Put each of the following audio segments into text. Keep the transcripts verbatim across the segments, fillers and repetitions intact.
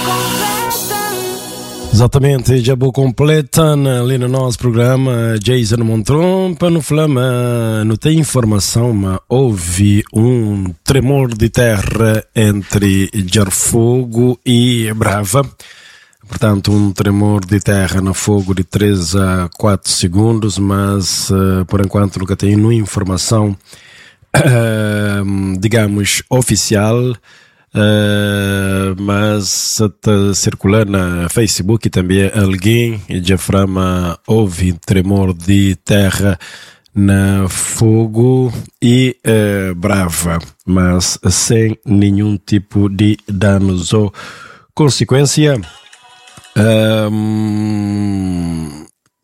Exatamente, já vou completando ali no nosso programa. Jason Montron, para no Flama, não tem informação, mas houve um tremor de terra entre Jarfogo e Brava. Portanto, um tremor de terra no fogo de três a quatro segundos, mas uh, por enquanto nunca tenho nenhuma informação, uh, digamos, oficial. Uh, mas está circulando na Facebook também alguém já frama houve tremor de terra na Fogo e uh, Brava, mas sem nenhum tipo de danos ou consequência. Um,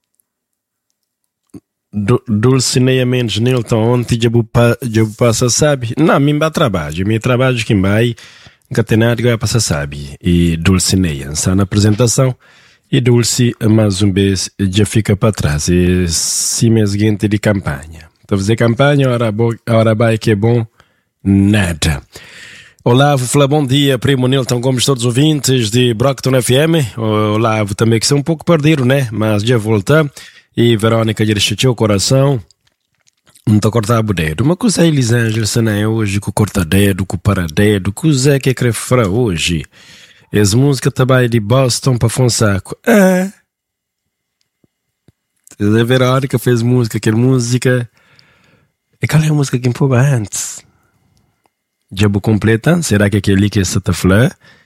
Dulcineia Mendes Nilton ontem já passa sabe não, me dá trabalho me trabalho que vai nada que vai passar sabe e Dulcineia está na apresentação e Dulce mais um vez já fica para trás e se me seguinte de campanha para fazer campanha hora, hora vai que é bom nada. Olá, vou falar bom dia, primo Nilton Gomes, todos os ouvintes de Brockton F M. Olá, vou também que são um pouco perdido, né? Mas já volta. E Verônica já deixou o coração. Não está cortando o dedo. Uma coisa é Elisângela, né? Hoje com corta-dedo, com para-dedo. Que coisa é que é que refra hoje? As músicas também de Boston para Fonsaco. Ah! A Verônica fez música, aquela música. E qual é a música que empurra antes? Já vou completar? Será que é aquele que é Santa Flor?